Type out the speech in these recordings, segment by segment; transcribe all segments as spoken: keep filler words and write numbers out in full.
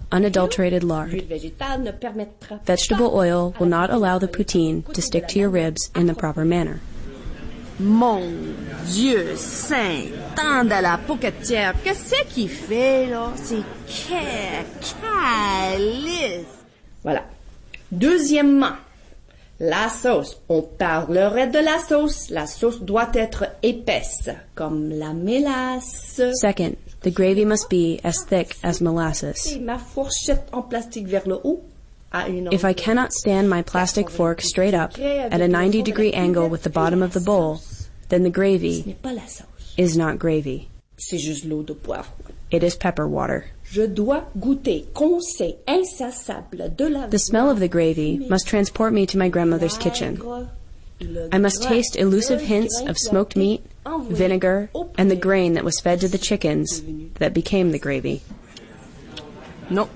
unadulterated lard. Vegetable oil will not allow the poutine to stick to your ribs in the proper manner. Mon Dieu saint, tant de la pocatière, qu'est-ce qu'il fait là? C'est calice. Voilà. Deuxièmement, la sauce. On parlerait de la sauce. La sauce doit être épaisse, comme la mélasse. Second, the gravy must be as thick as molasses. Ma fourchette en plastique vers le haut. If I cannot stand my plastic fork straight up at a ninety degree angle with the bottom of the bowl, then the gravy is not gravy. C'est juste l'eau de poivre. It is pepper water. Je dois goûter, conseil insaciable de la. The smell of the gravy must transport me to my grandmother's kitchen. I must taste elusive hints of smoked meat, vinegar, and the grain that was fed to the chickens that became the gravy. No.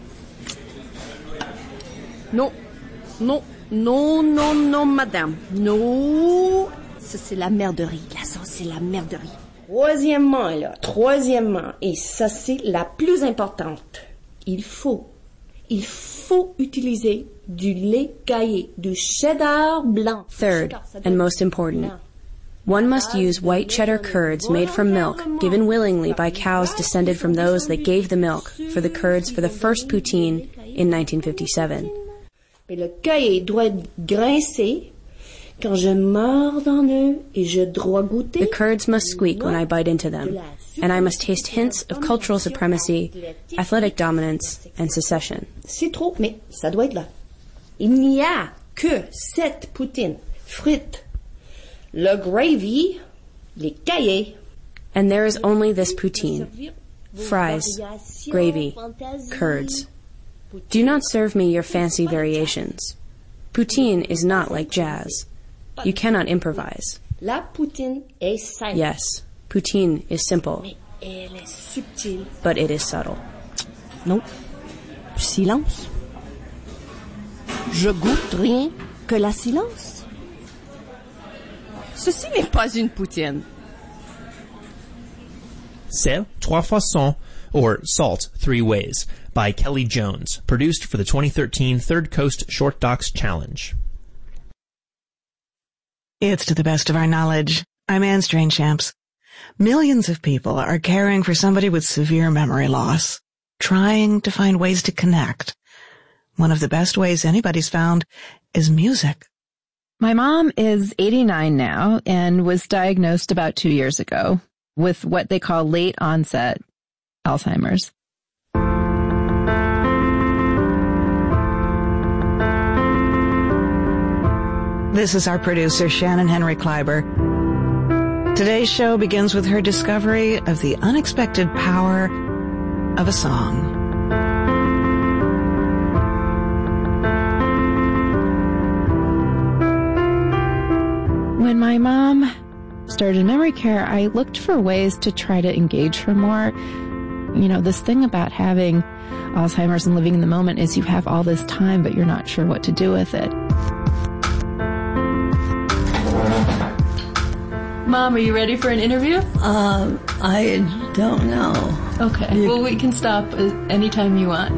Non, non, non, non, non, madame. Non. Ça, c'est la merderie. La sauce, c'est la merderie. Troisièmement, là, troisièmement, et ça, c'est la plus importante. Il faut, il faut utiliser du lait caillé, du cheddar blanc. Third, and most important, one must use white cheddar curds made from milk given willingly by cows descended from those that gave the milk for the curds for the first poutine in nineteen fifty-seven. Mais le caillé doit être grincé quand je mords dans eux et je dois goûter. The curds must squeak when I bite into them, and I must taste hints of cultural supremacy, athletic dominance, and secession. C'est trop, mais ça doit être là. Il n'y a que cette poutine frite, le gravy, les caillés. And there is only this poutine. Fries, gravy, curds. Do not serve me your fancy variations. Poutine is not like jazz. You cannot improvise. La poutine est simple. Yes, poutine is simple. Mais elle est subtile. But it is subtle. Non. Silence. Je goûte rien que la silence. Ceci n'est pas une poutine. C'est trois façons, or Salt Three Ways, by Kelly Jones, produced for the twenty thirteen Third Coast Short Docs Challenge. It's to the best of our knowledge. I'm Anne Strange-Champs. Millions of people are caring for somebody with severe memory loss, trying to find ways to connect. One of the best ways anybody's found is music. My mom is eighty-nine now and was diagnosed about two years ago with what they call late onset Alzheimer's. This is our producer, Shannon Henry Kleiber. Today's show begins with her discovery of the unexpected power of a song. When my mom started memory care, I looked for ways to try to engage her more. You know, this thing about having Alzheimer's and living in the moment is you have all this time, but you're not sure what to do with it. Mom, are you ready for an interview? Um, I don't know. Okay. You... Well, we can stop anytime you want.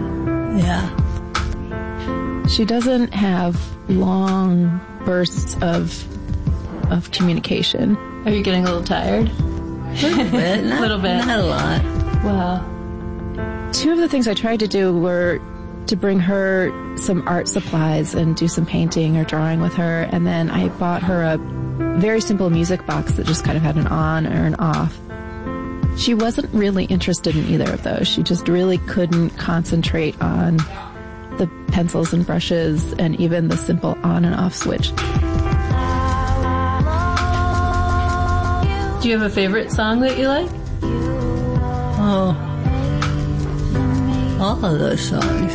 Yeah. She doesn't have long bursts of of communication. Are you getting a little tired? A little bit. Not, a little bit. Not a lot. Wow. Two of the things I tried to do were to bring her some art supplies and do some painting or drawing with her, and then I bought her a very simple music box that just kind of had an on or an off. She wasn't really interested in either of those. She just really couldn't concentrate on the pencils and brushes and even the simple on and off switch. Do you have a favorite song that you like? Oh, all of those songs.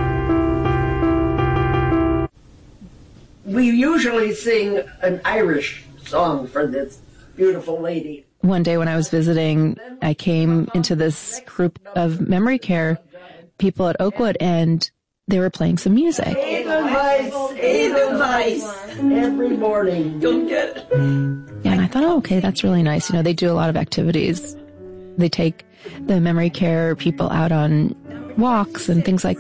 We usually sing an Irish song for this beautiful lady. One day when I was visiting, I came into this group of memory care people at Oakwood, and they were playing some music. Edelweiss, Edelweiss, every morning. You'll get it. Yeah, and I thought, oh, okay, that's really nice. You know, they do a lot of activities. They take the memory care people out on walks and things like